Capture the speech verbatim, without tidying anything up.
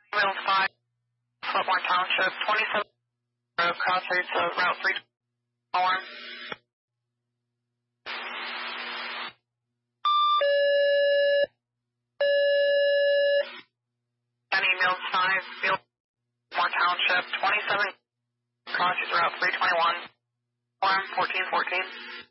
Mills five, Flipmore Township, twenty-seven Road, crossroads of Route three twenty-one. Penny Mills five, Flipmore Township, twenty-seven crossroads Route three twenty-one. Form fourteen fourteen.